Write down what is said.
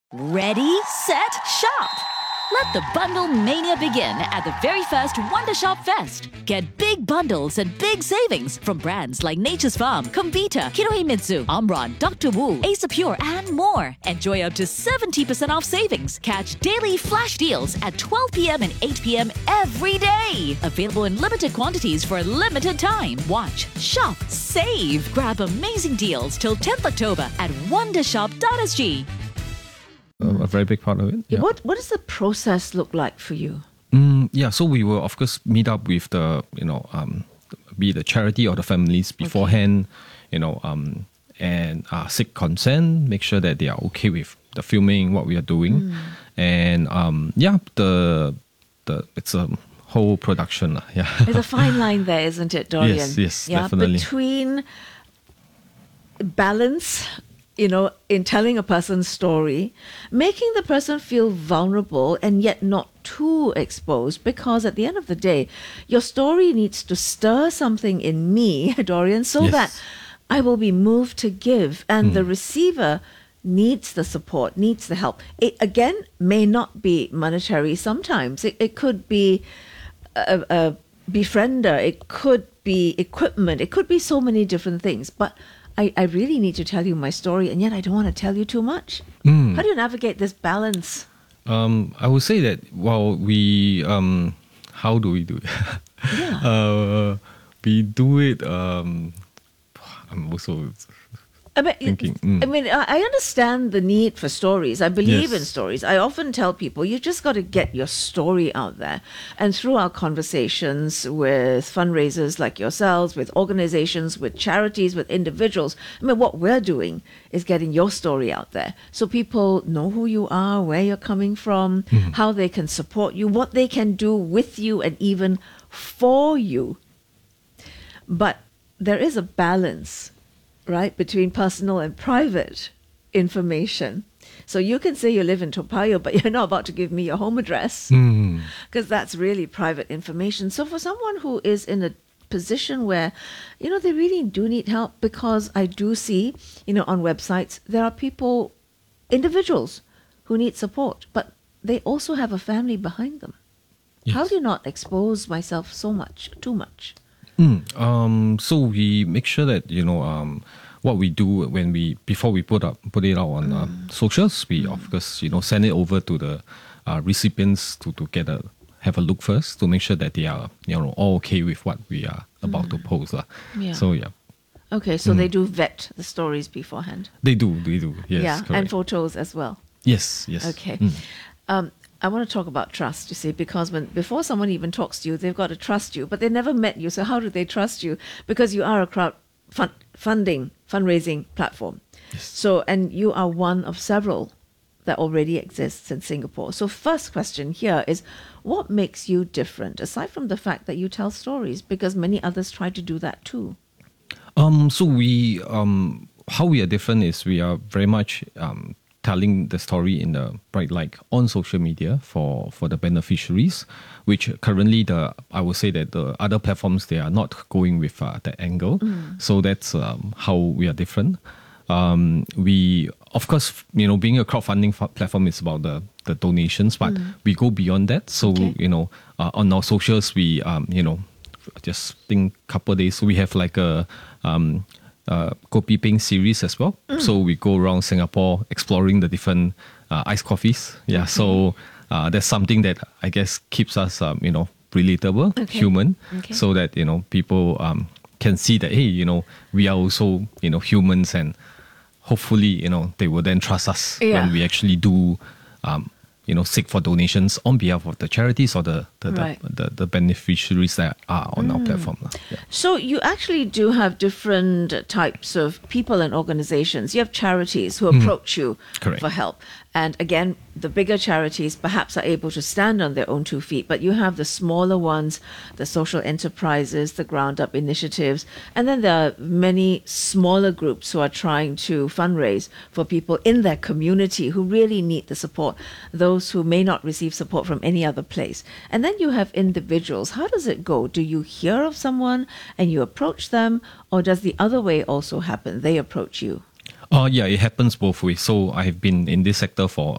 Ready, set, shop! Let the bundle mania begin at the very first Wonder Shop Fest. Get big bundles and big savings from brands like Nature's Farm, Comvita, Kinohimitsu, Omron, Dr. Wu, Ace Pure, and more. Enjoy up to 70% off savings. Catch daily flash deals at 12 p.m. and 8 p.m. every day. Available in limited quantities for a limited time. Watch, shop, save. Grab amazing deals till 10th October at wondershop.sg. A very big part of it. Yeah. What does the process look like for you? So we will of course meet up with the be the charity or the families beforehand, and seek consent, make sure that they are okay with the filming, what we are doing, and it's a whole production. Yeah, there's a fine line there, isn't it, Dorian? Yes, definitely. Between balance, in telling a person's story, making the person feel vulnerable and yet not too exposed, because at the end of the day, your story needs to stir something in me, Dorian, so that I will be moved to give, and the receiver needs the support, needs the help. It, again, may not be monetary sometimes. It could be a befriender, it could be equipment, it could be so many different things, but I really need to tell you my story, and yet I don't want to tell you too much. How do you navigate this balance? I would say that we how do we do it? We do it. I'm also thinking. I understand the need for stories. I believe in stories. I often tell people, you just got to get your story out there. And through our conversations with fundraisers like yourselves, with organizations, with charities, with individuals, what we're doing is getting your story out there. So people know who you are, where you're coming from, how they can support you, what they can do with you, and even for you. But there is a balance, right, between personal and private information. So you can say you live in Toa Payoh, but you're not about to give me your home address, because that's really private information. So for someone who is in a position where, they really do need help, because I do see, on websites, there are people, individuals who need support, but they also have a family behind them. Yes. How do you not expose myself too much? So we make sure that what we do before we put it out on socials, we of course send it over to the recipients to have a look first, to make sure that they are all okay with what we are about to post. Yeah. So yeah. Okay, so they do vet the stories beforehand. They do. Yes. Yeah, correct. and photos as well. Yes. Okay. I want to talk about trust, you see, because before someone even talks to you, they've got to trust you, but they never met you. So how do they trust you? Because you are a fundraising platform. Yes. So, and you are one of several that already exists in Singapore. So first question here is, what makes you different, aside from the fact that you tell stories? Because many others try to do that too. So we, how we are different is we are very much telling the story in the bright light on social media for the beneficiaries, which currently I would say that the other platforms, they are not going with that angle. So that's how we are different. We, of course, being a crowdfunding platform is about the donations, but we go beyond that. So, on our socials, we, just think couple of days, we have like a Kopi Peng series as well. So we go around Singapore exploring the different iced coffees. Yeah, so that's something that I guess keeps us, relatable, human, so that, people can see that, hey, we are also, humans, and hopefully, they will then trust us when we actually do, seek for donations on behalf of the charities or the beneficiaries that are on our platform. Yeah. So you actually do have different types of people and organizations. You have charities who approach you for help. And again, the bigger charities perhaps are able to stand on their own 2 feet, but you have the smaller ones, the social enterprises, the ground-up initiatives, and then there are many smaller groups who are trying to fundraise for people in their community who really need the support, those who may not receive support from any other place. And then you have individuals. How does it go? Do you hear of someone and you approach them, or does the other way also happen? They approach you? Yeah, it happens both ways. So I have been in this sector for